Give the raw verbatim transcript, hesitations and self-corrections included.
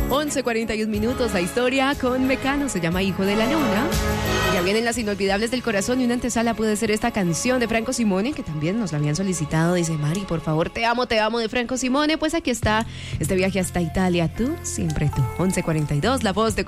once cuarenta y un minutos, la historia con Mecano se llama Hijo de la Luna. Ya vienen las inolvidables del corazón y una antesala puede ser esta canción de Franco Simone, que también nos la habían solicitado. Dice Mari, por favor, te amo, te amo, de Franco Simone. Pues aquí está este viaje hasta Italia, tú, siempre tú. once cuarenta y dos, la voz de